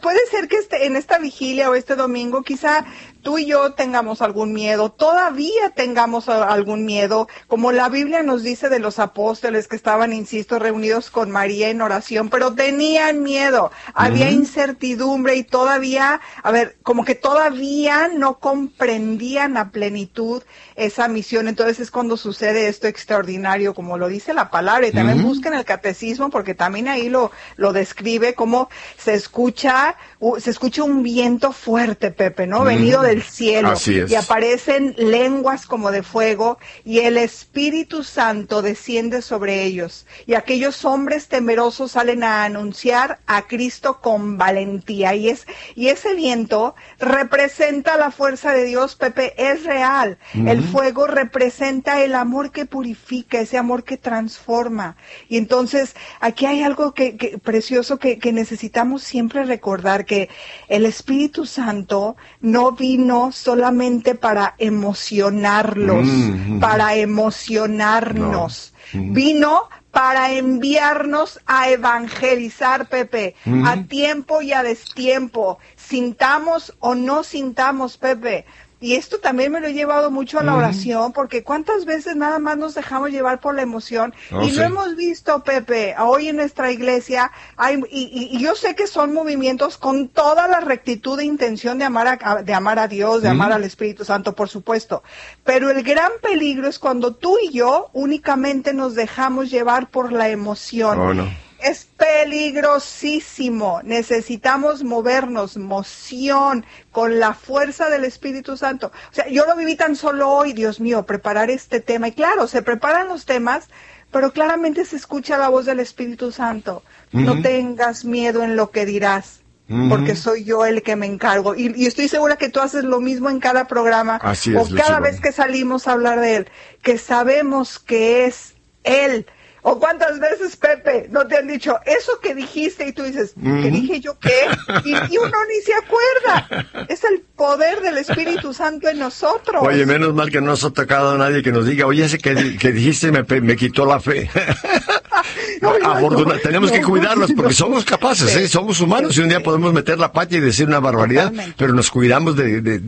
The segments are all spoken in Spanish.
puede ser que en esta vigilia o este domingo quizá tú y yo tengamos algún miedo, todavía tengamos algún miedo, como la Biblia nos dice de los apóstoles que estaban, insisto, reunidos con María en oración, pero tenían miedo, había incertidumbre y todavía, como que todavía no comprendían a plenitud esa misión. Entonces es cuando sucede esto extraordinario, como lo dice la palabra, y también busquen el catecismo, porque también ahí lo describe, cómo se escucha un viento fuerte, Pepe, ¿no? Venido del cielo. Así es. Y aparecen lenguas como de fuego, y el Espíritu Santo desciende sobre ellos. Y aquellos hombres temerosos salen a anunciar a Cristo con valentía. Y ese viento representa la fuerza de Dios, Pepe, es real. El fuego representa el amor que purifica, ese amor que transforma. Y entonces, aquí hay algo que precioso que necesitamos siempre recordar, que el Espíritu Santo no vino solamente para emocionarlos, vino para enviarnos a evangelizar, Pepe, a tiempo y a destiempo, sintamos o no sintamos, Pepe. Y esto también me lo he llevado mucho a la oración, porque cuántas veces nada más nos dejamos llevar por la emoción, y lo hemos visto, Pepe, hoy en nuestra iglesia, y yo sé que son movimientos con toda la rectitud de intención de amar a Dios, de amar al Espíritu Santo, por supuesto, pero el gran peligro es cuando tú y yo únicamente nos dejamos llevar por la emoción. Oh, no. Es peligrosísimo. Necesitamos movernos, moción, con la fuerza del Espíritu Santo. O sea, yo lo viví tan solo hoy, Dios mío, preparar este tema. Y claro, se preparan los temas, pero claramente se escucha la voz del Espíritu Santo. No tengas miedo en lo que dirás, porque soy yo el que me encargo. Y estoy segura que tú haces lo mismo en cada programa, así o es, cada Lucía, vez que salimos a hablar de Él, que sabemos que es Él. ¿O cuántas veces, Pepe, no te han dicho eso que dijiste y tú dices, ¿qué dije yo qué? Y uno ni se acuerda. Es el poder del Espíritu Santo en nosotros. Oye, menos mal que no nos ha tocado a nadie que nos diga, oye, ese que dijiste me quitó la fe. Tenemos que cuidarnos porque somos capaces, somos humanos, y un día podemos meter la pata y decir una barbaridad, pero nos cuidamos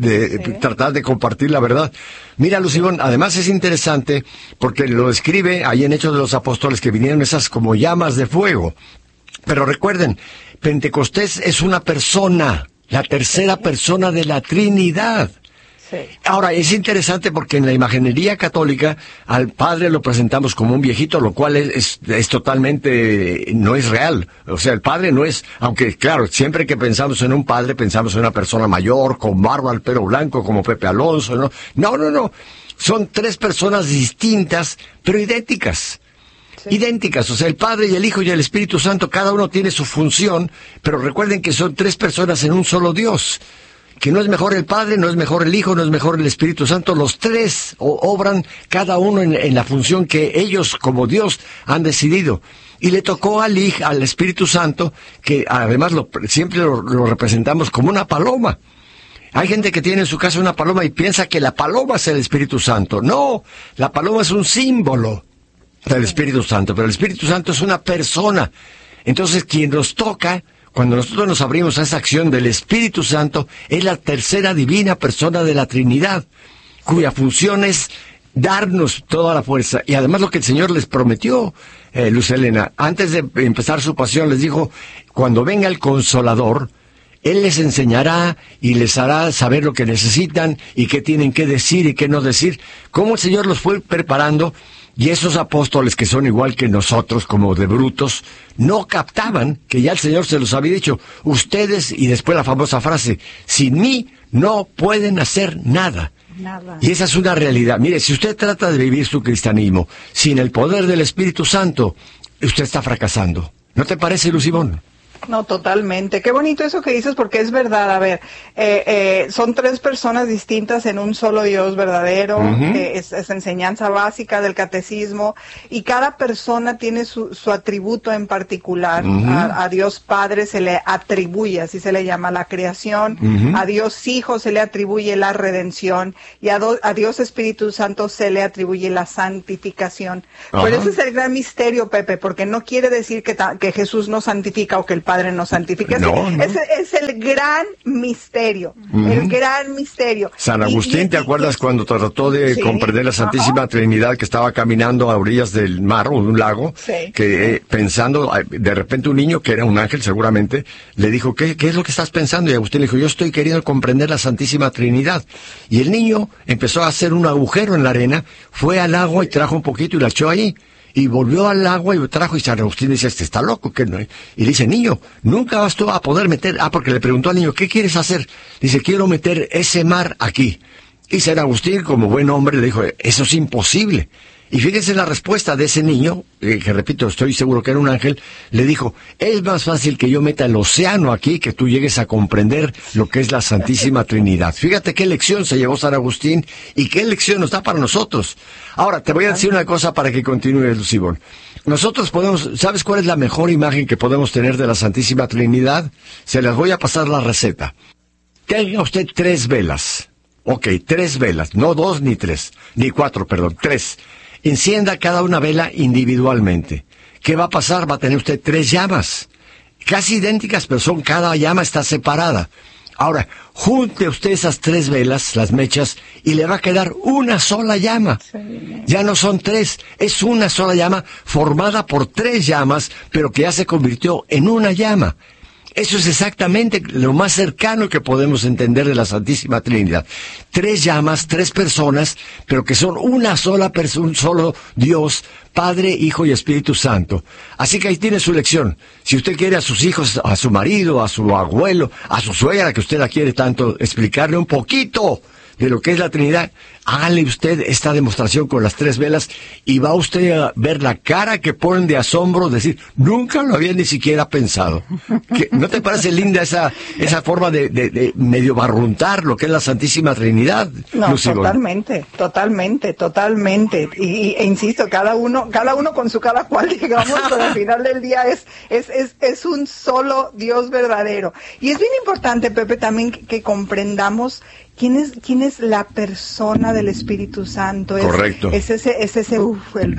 de tratar de compartir la verdad. Mira, Lucibón, además es interesante porque lo describe ahí en Hechos de los Apóstoles, que vinieron esas como llamas de fuego. Pero recuerden, Pentecostés es una persona, la tercera persona de la Trinidad. Sí. Ahora, es interesante porque en la imaginería católica al Padre lo presentamos como un viejito, lo cual es totalmente, no es real. O sea, el Padre no es, aunque claro, siempre que pensamos en un Padre, pensamos en una persona mayor, con barba, al pelo blanco, como Pepe Alonso, ¿no? No. Son tres personas distintas, pero idénticas. Sí. Idénticas, o sea, el Padre y el Hijo y el Espíritu Santo, cada uno tiene su función, pero recuerden que son tres personas en un solo Dios. Que no es mejor el Padre, no es mejor el Hijo, no es mejor el Espíritu Santo. Los tres obran cada uno en la función que ellos como Dios han decidido. Y le tocó al Espíritu Santo, que además siempre lo representamos como una paloma. Hay gente que tiene en su casa una paloma y piensa que la paloma es el Espíritu Santo. No, la paloma es un símbolo del Espíritu Santo, pero el Espíritu Santo es una persona. Entonces, quien nos toca, cuando nosotros nos abrimos a esa acción del Espíritu Santo, es la tercera divina persona de la Trinidad, cuya función es darnos toda la fuerza. Y además lo que el Señor les prometió, Luz Helena, antes de empezar su pasión, les dijo, cuando venga el Consolador, Él les enseñará y les hará saber lo que necesitan y qué tienen que decir y qué no decir. Cómo el Señor los fue preparando. Y esos apóstoles que son igual que nosotros, como de brutos, no captaban que ya el Señor se los había dicho. Ustedes, y después la famosa frase, sin mí no pueden hacer nada. Y esa es una realidad. Mire, si usted trata de vivir su cristianismo sin el poder del Espíritu Santo, usted está fracasando. ¿No te parece, Lucibón? No, totalmente. Qué bonito eso que dices, porque es verdad. A ver, son tres personas distintas en un solo Dios verdadero. Es enseñanza básica del catecismo, y cada persona tiene su atributo en particular. A Dios Padre se le atribuye, así se le llama, la creación. A Dios Hijo se le atribuye la redención, y a Dios Espíritu Santo se le atribuye la santificación. Pero ese es el gran misterio, Pepe, porque no quiere decir que Jesús no santifica o que el Padre Padre nos santifique. No, no. Es el gran misterio, el gran misterio. San Agustín, ¿te acuerdas cuando trató de comprender la Santísima Trinidad, que estaba caminando a orillas del mar o de un lago, que pensando, de repente un niño, que era un ángel seguramente, le dijo, ¿qué es lo que estás pensando? Y Agustín le dijo, yo estoy queriendo comprender la Santísima Trinidad. Y el niño empezó a hacer un agujero en la arena, fue al agua y trajo un poquito y la echó ahí. Y volvió al agua y trajo, y San Agustín dice, este está loco, ¿qué no? Y le dice, niño, nunca vas tú a poder meter, porque le preguntó al niño, ¿qué quieres hacer? Dice, quiero meter ese mar aquí. Y San Agustín, como buen hombre, le dijo, eso es imposible. Y fíjense la respuesta de ese niño, que repito, estoy seguro que era un ángel, le dijo, es más fácil que yo meta el océano aquí, que tú llegues a comprender lo que es la Santísima Trinidad. Fíjate qué lección se llevó San Agustín y qué lección nos da para nosotros. Ahora, te voy a decir una cosa para que continúes, Lucibón. Nosotros podemos, ¿sabes cuál es la mejor imagen que podemos tener de la Santísima Trinidad? Se las voy a pasar la receta. Tenga usted 3 velas. Ok, 3 velas, no 2 ni 3, ni 4, perdón, 3. Encienda cada una vela individualmente. ¿Qué va a pasar? Va a tener usted 3 llamas, casi idénticas, pero cada llama está separada. Ahora, junte usted esas 3 velas, las mechas, y le va a quedar una sola llama. Ya no son 3, es una sola llama formada por 3 llamas, pero que ya se convirtió en una llama. Eso es exactamente lo más cercano que podemos entender de la Santísima Trinidad. 3 llamas, 3 personas, pero que son una sola persona, un solo Dios, Padre, Hijo y Espíritu Santo. Así que ahí tiene su lección. Si usted quiere a sus hijos, a su marido, a su abuelo, a su suegra, que usted la quiere tanto, explicarle un poquito de lo que es la Trinidad, hágale usted esta demostración con las 3 velas y va usted a ver la cara que ponen de asombro, decir, nunca lo había ni siquiera pensado. ¿No te parece linda esa forma de medio barruntar lo que es la Santísima Trinidad? No, totalmente. E insisto, cada uno con su cada cual, digamos, pero al final del día es un solo Dios verdadero. Y es bien importante, Pepe, también que comprendamos quién es la persona del Espíritu Santo. Correcto. Es ese el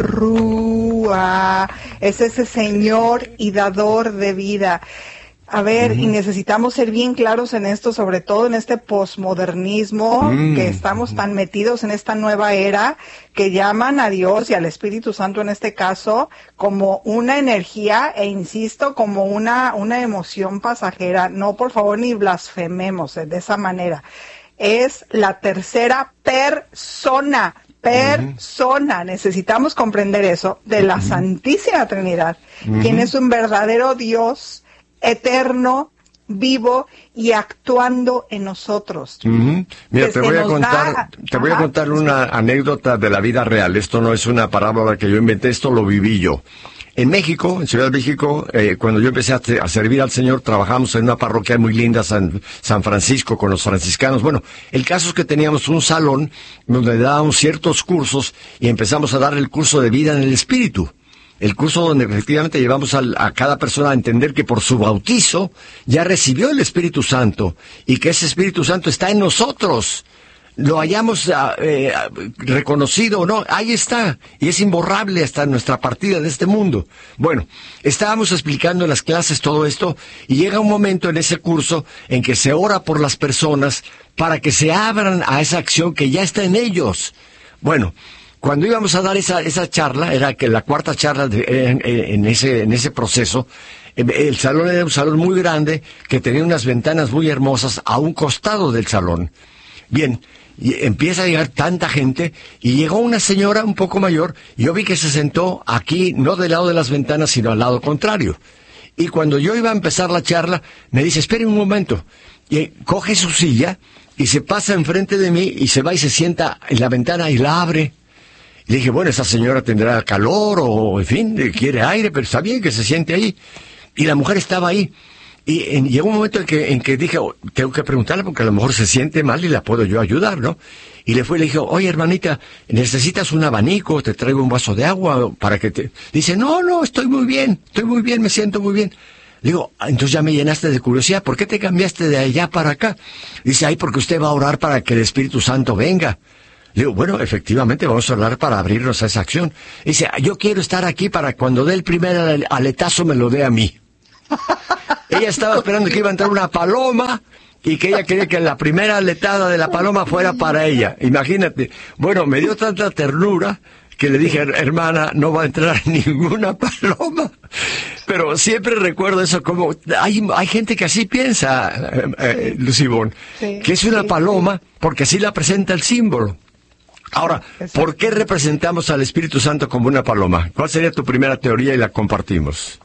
Rúa, es ese Señor y dador de vida. A ver, y necesitamos ser bien claros en esto, sobre todo en este posmodernismo, que estamos tan metidos en esta nueva era, que llaman a Dios y al Espíritu Santo en este caso como una energía, e insisto, como una emoción pasajera. No, por favor, ni blasfememos de esa manera. Es la tercera persona, necesitamos comprender eso, de la Santísima Trinidad, quien es un verdadero Dios, eterno, vivo y actuando en nosotros. Mira, te voy a contar una anécdota de la vida real. Esto no es una parábola que yo inventé, esto lo viví yo. En México, en Ciudad de México, cuando yo empecé a servir al Señor, trabajamos en una parroquia muy linda, San Francisco, con los franciscanos. Bueno, el caso es que teníamos un salón donde dábamos ciertos cursos y empezamos a dar el curso de vida en el Espíritu. El curso donde efectivamente llevamos a cada persona a entender que por su bautizo ya recibió el Espíritu Santo y que ese Espíritu Santo está en nosotros. Lo hayamos reconocido o no, ahí está, y es imborrable hasta nuestra partida de este mundo. Bueno, estábamos explicando en las clases todo esto, y llega un momento en ese curso en que se ora por las personas para que se abran a esa acción que ya está en ellos. Bueno, cuando íbamos a dar esa charla, era que la 4ª charla en ese proceso, el salón era un salón muy grande, que tenía unas ventanas muy hermosas a un costado del salón. Bien, y empieza a llegar tanta gente, y llegó una señora un poco mayor, y yo vi que se sentó aquí, no del lado de las ventanas, sino al lado contrario. Y cuando yo iba a empezar la charla, me dice, espere un momento, y coge su silla, y se pasa enfrente de mí, y se va y se sienta en la ventana y la abre. Y le dije, bueno, esa señora tendrá calor, o en fin, quiere aire, pero está bien que se siente ahí. Y la mujer estaba ahí. Y llegó un momento en que dije, tengo que preguntarle porque a lo mejor se siente mal y la puedo yo ayudar, ¿no? Y le dije, oye, hermanita, ¿necesitas un abanico? ¿Te traigo un vaso de agua para que te...? Dice, no, estoy muy bien, me siento muy bien. Le digo, entonces ya me llenaste de curiosidad, ¿por qué te cambiaste de allá para acá? Dice, porque usted va a orar para que el Espíritu Santo venga. Le digo, bueno, efectivamente vamos a orar para abrirnos a esa acción. Dice, yo quiero estar aquí para cuando dé el primer aletazo me lo dé a mí. Ella estaba esperando que iba a entrar una paloma y que ella quería que la primera aletada de la paloma fuera para ella. Imagínate. Bueno, me dio tanta ternura que le dije, hermana, no va a entrar ninguna paloma. Pero siempre recuerdo eso, como hay gente que así piensa, Lucibón, sí, que es una paloma porque así la presenta el símbolo. Ahora, ¿por qué representamos al Espíritu Santo como una paloma? ¿Cuál sería tu primera teoría y la compartimos?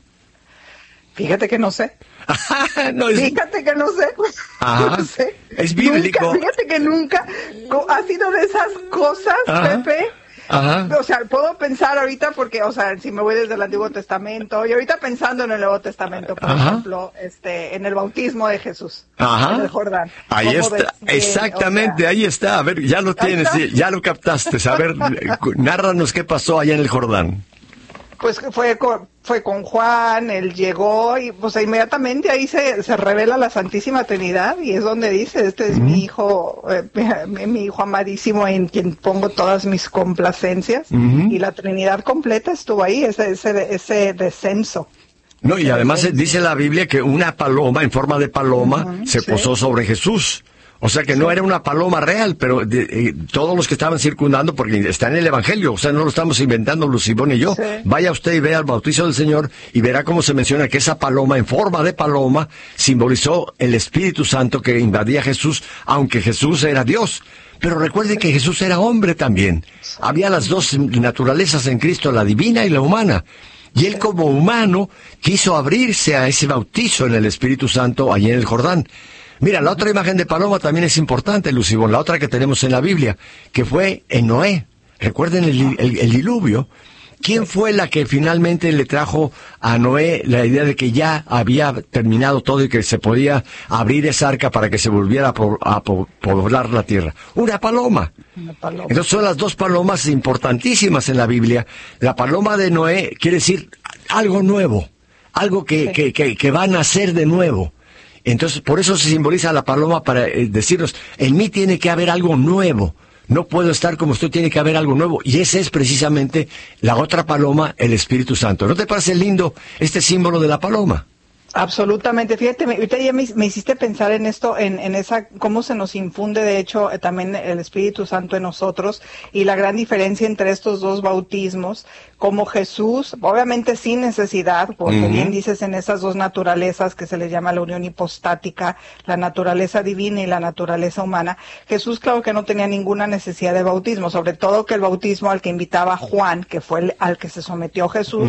Fíjate que no sé. No, fíjate que no sé. Ajá. No sé. Es bíblico. Fíjate que nunca ha sido de esas cosas, ajá, Pepe. Ajá. O sea, puedo pensar ahorita porque, o sea, si me voy desde el Antiguo Testamento, y ahorita pensando en el Nuevo Testamento, por ajá, ejemplo, en el bautismo de Jesús, ajá, en el Jordán. Ahí está, exactamente, o sea, ahí está. A ver, ya lo tienes, ya lo captaste. A ver, nárranos qué pasó allá en el Jordán. Pues fue con Juan, él llegó y pues inmediatamente ahí se revela la Santísima Trinidad y es donde dice, este es mi hijo amadísimo en quien pongo todas mis complacencias, y la Trinidad completa estuvo ahí, ese descenso. No, y además dice la Biblia que una paloma en forma de paloma se posó sobre Jesús. O sea que no era una paloma real, pero todos los que estaban circundando, porque está en el Evangelio, o sea, no lo estamos inventando Lucibón y yo. Sí. Vaya usted y vea el bautizo del Señor y verá cómo se menciona que esa paloma en forma de paloma simbolizó el Espíritu Santo que invadía a Jesús, aunque Jesús era Dios. Pero recuerde que Jesús era hombre también. Había las dos naturalezas en Cristo, la divina y la humana. Y él como humano quiso abrirse a ese bautizo en el Espíritu Santo allí en el Jordán. Mira, la otra imagen de paloma también es importante, Lucibón, la otra que tenemos en la Biblia, que fue en Noé. Recuerden el diluvio. ¿Quién fue la que finalmente le trajo a Noé la idea de que ya había terminado todo y que se podía abrir esa arca para que se volviera a poblar la tierra? Una paloma. Entonces son las dos palomas importantísimas en la Biblia. La paloma de Noé quiere decir algo nuevo, algo que va a nacer de nuevo. Entonces, por eso se simboliza la paloma para decirnos, en mí tiene que haber algo nuevo. No puedo estar como estoy, tiene que haber algo nuevo. Y ese es precisamente la otra paloma, el Espíritu Santo. ¿No te parece lindo este símbolo de la paloma? Absolutamente. Fíjate, ahorita ya me hiciste pensar en esto, en esa, cómo se nos infunde, de hecho, también el Espíritu Santo en nosotros, y la gran diferencia entre estos dos bautismos, como Jesús, obviamente sin necesidad, porque bien dices en esas dos naturalezas que se les llama la unión hipostática, la naturaleza divina y la naturaleza humana. Jesús, claro que no tenía ninguna necesidad de bautismo, sobre todo que el bautismo al que invitaba Juan, que fue al que se sometió Jesús,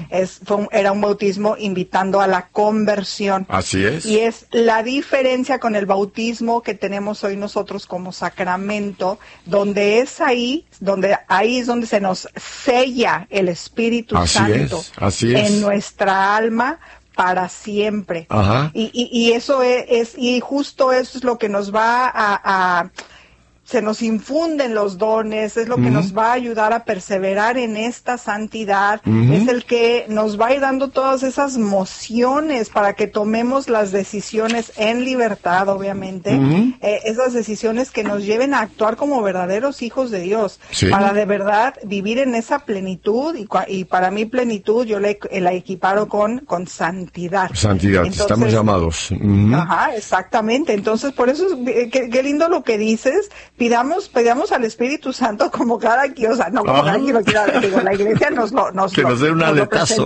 era un bautismo invitando a la conversión. Así es. Y es la diferencia con el bautismo que tenemos hoy nosotros como sacramento, donde es ahí es donde se nos sella el Espíritu Santo en nuestra alma para siempre. Ajá. Y eso y justo eso es lo que nos va se nos infunden los dones, es lo que nos va a ayudar a perseverar en esta santidad, es el que nos va a ir dando todas esas mociones para que tomemos las decisiones en libertad, obviamente, esas decisiones que nos lleven a actuar como verdaderos hijos de Dios, para de verdad vivir en esa plenitud, y para mí plenitud yo la equiparo con santidad. Santidad, entonces, estamos llamados. Ajá, exactamente, entonces por eso qué lindo lo que dices. Pidamos al Espíritu Santo como cada quien, o sea, no como cada quien lo quiera, digo, la iglesia nos dé un aletazo.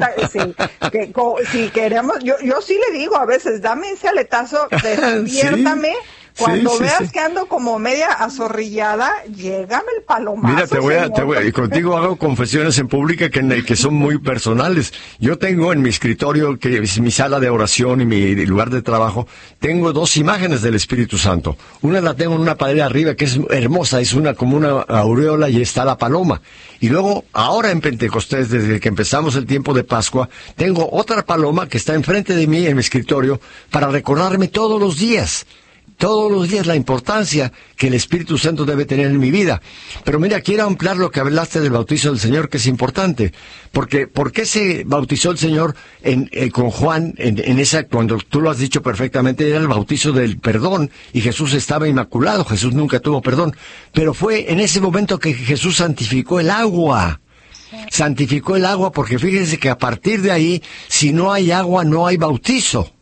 Si queremos, yo sí le digo a veces, dame ese aletazo, despiértame. Cuando veas que ando como media azorrillada, llégame el palomazo. Mira, te voy y contigo hago confesiones en pública que son muy personales. Yo tengo en mi escritorio, que es mi sala de oración y mi lugar de trabajo, tengo dos imágenes del Espíritu Santo. Una la tengo en una pared arriba que es hermosa, es como una aureola y está la paloma. Y luego, ahora en Pentecostés, desde que empezamos el tiempo de Pascua, tengo otra paloma que está enfrente de mí en mi escritorio para recordarme todos los días la importancia que el Espíritu Santo debe tener en mi vida. Pero mira, quiero ampliar lo que hablaste del bautizo del Señor, que es importante. Porque, ¿por qué se bautizó el Señor con Juan cuando tú lo has dicho perfectamente, era el bautizo del perdón, y Jesús estaba inmaculado, Jesús nunca tuvo perdón. Pero fue en ese momento que Jesús santificó el agua. santificó el agua, porque fíjense que a partir de ahí, si no hay agua, no hay bautizo.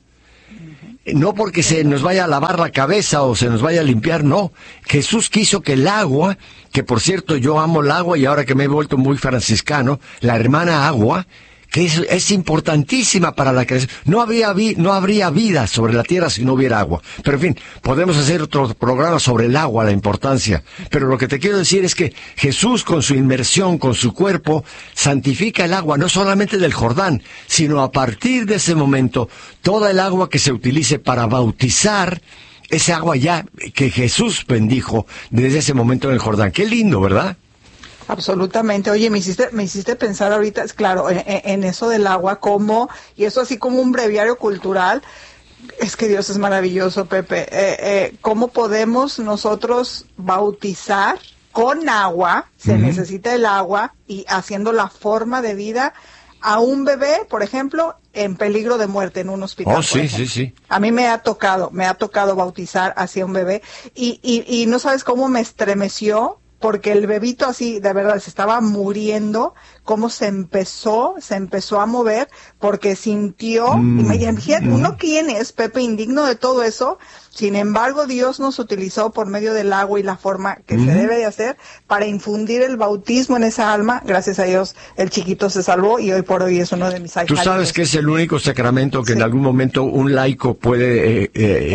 No porque se nos vaya a lavar la cabeza o se nos vaya a limpiar, no. Jesús quiso que el agua, que por cierto yo amo el agua y ahora que me he vuelto muy franciscano, la hermana agua, que es importantísima para la creación. No habría vida sobre la tierra si no hubiera agua. Pero en fin, podemos hacer otro programa sobre el agua, la importancia. Pero lo que te quiero decir es que Jesús, con su inmersión, con su cuerpo, santifica el agua, no solamente del Jordán, sino a partir de ese momento, toda el agua que se utilice para bautizar, ese agua ya que Jesús bendijo desde ese momento en el Jordán. Qué lindo, ¿verdad? Absolutamente. Oye, me hiciste pensar ahorita, claro, en eso del agua, y eso así como un breviario cultural. Es que Dios es maravilloso, Pepe. ¿Cómo podemos nosotros bautizar con agua? Se necesita el agua, y haciendo la forma de vida a un bebé, por ejemplo, en peligro de muerte en un hospital. Oh, sí, sí, sí. A mí me ha tocado bautizar hacia un bebé, y no sabes cómo me estremeció, porque el bebito así, de verdad, se estaba muriendo, cómo se empezó a mover, porque sintió, imagínate, uno quién es, Pepe, indigno de todo eso. Sin embargo, Dios nos utilizó por medio del agua y la forma que se debe de hacer para infundir el bautismo en esa alma. Gracias a Dios, el chiquito se salvó y hoy por hoy es uno de mis hijos. Tú sabes que es el único sacramento que en algún momento un laico puede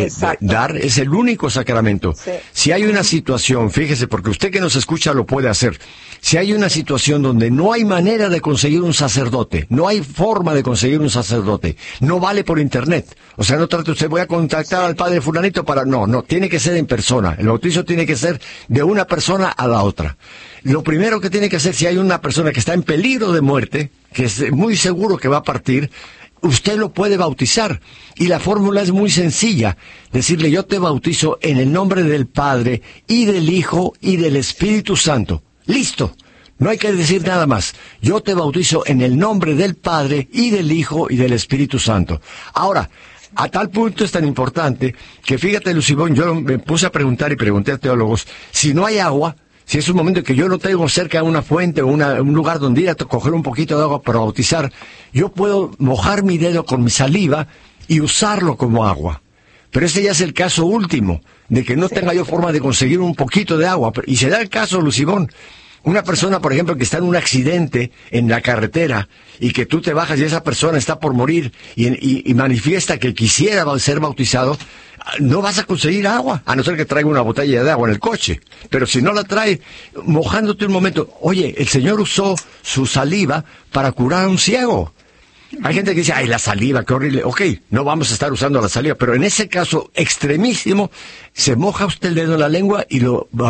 dar. Es el único sacramento. Sí. Si hay una situación, fíjese, porque usted que nos escucha lo puede hacer. Si hay una situación donde no hay manera de conseguir un sacerdote, no hay forma de conseguir un sacerdote, no vale por internet. O sea, no trate usted, voy a contactar al padre fulanito para... No, tiene que ser en persona. El bautizo tiene que ser de una persona a la otra. Lo primero que tiene que hacer, si hay una persona que está en peligro de muerte, que es muy seguro que va a partir, usted lo puede bautizar. Y la fórmula es muy sencilla. Decirle, yo te bautizo en el nombre del Padre, y del Hijo, y del Espíritu Santo. ¡Listo! No hay que decir nada más. Yo te bautizo en el nombre del Padre, y del Hijo, y del Espíritu Santo. Ahora, a tal punto es tan importante que, fíjate, Lucibón, yo me puse a preguntar y pregunté a teólogos, si no hay agua, si es un momento que yo no tengo cerca de una fuente o un lugar donde ir a coger un poquito de agua para bautizar, yo puedo mojar mi dedo con mi saliva y usarlo como agua. Pero ese ya es el caso último, de que no tenga yo forma de conseguir un poquito de agua. Y se da el caso, Lucibón, una persona, por ejemplo, que está en un accidente en la carretera y que tú te bajas y esa persona está por morir y manifiesta que quisiera ser bautizado, no vas a conseguir agua, a no ser que traiga una botella de agua en el coche. Pero si no la trae, mojándote un momento, oye, el Señor usó su saliva para curar a un ciego. Hay gente que dice, ay, la saliva, qué horrible. Ok, no vamos a estar usando la saliva, pero en ese caso extremísimo, se moja usted el dedo en la lengua y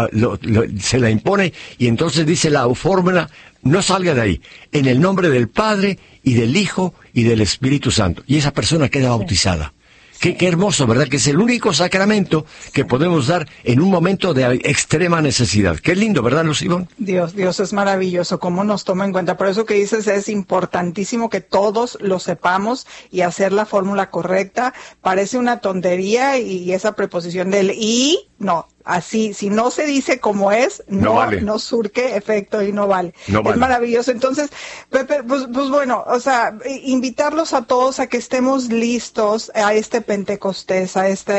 se la impone, y entonces dice la fórmula, no salga de ahí, en el nombre del Padre, y del Hijo, y del Espíritu Santo. Y esa persona queda bautizada. Qué hermoso, ¿verdad? Que es el único sacramento que podemos dar en un momento de extrema necesidad. Qué lindo, ¿verdad, Lucibón? Dios es maravilloso, cómo nos toma en cuenta. Por eso que dices, es importantísimo que todos lo sepamos y hacer la fórmula correcta. Parece una tontería, y esa preposición del "y", no. Así, si no se dice como es, no vale. No surque efecto y no vale. Es maravilloso. Entonces, Pepe, pues bueno, o sea, invitarlos a todos a que estemos listos a este Pentecostés,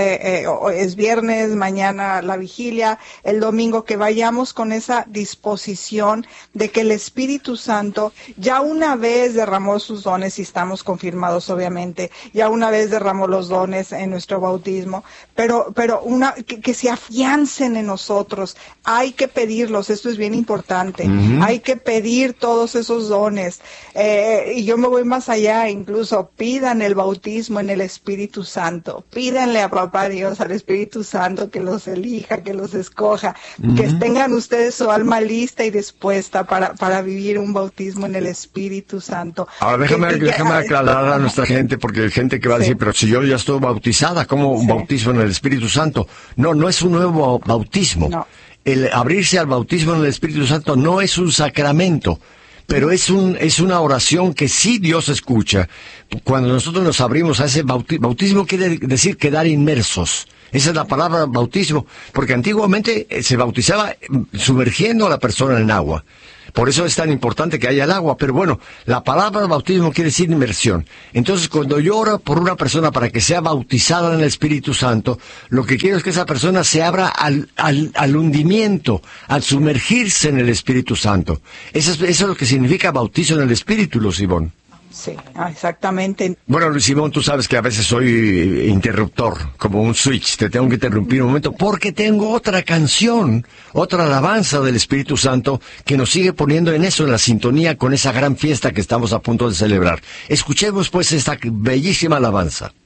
es viernes, mañana la vigilia, el domingo, que vayamos con esa disposición de que el Espíritu Santo ya una vez derramó sus dones, y estamos confirmados obviamente, ya una vez derramó los dones en nuestro bautismo, pero que se afiancen en nosotros. Hay que pedirlos, esto es bien importante. Hay que pedir todos esos dones, y yo me voy más allá, incluso pidan el bautismo en el Espíritu Santo, pídanle a Papá Dios, al Espíritu Santo, que los elija, que los escoja, que tengan ustedes su alma lista y dispuesta para vivir un bautismo en el Espíritu Santo. Ahora déjame aclarar a nuestra gente, porque hay gente que va a decir, pero si yo ya estoy bautizada, ¿cómo un bautismo en el Espíritu Santo? No es un nuevo bautismo. No. El abrirse al bautismo en el Espíritu Santo no es un sacramento, pero es una oración que sí Dios escucha. Cuando nosotros nos abrimos a ese bautismo quiere decir quedar inmersos. Esa es la palabra bautismo, porque antiguamente se bautizaba sumergiendo a la persona en agua. Por eso es tan importante que haya el agua. Pero bueno, la palabra bautismo quiere decir inmersión. Entonces, cuando yo oro por una persona para que sea bautizada en el Espíritu Santo, lo que quiero es que esa persona se abra al hundimiento, al sumergirse en el Espíritu Santo. Eso es lo que significa bautizo en el Espíritu, Luz Ivonne. Sí, exactamente. Bueno, Luis Simón, tú sabes que a veces soy interruptor, como un switch. Te tengo que interrumpir un momento porque tengo otra canción, otra alabanza del Espíritu Santo que nos sigue poniendo en eso, en la sintonía con esa gran fiesta que estamos a punto de celebrar. Escuchemos pues esta bellísima alabanza.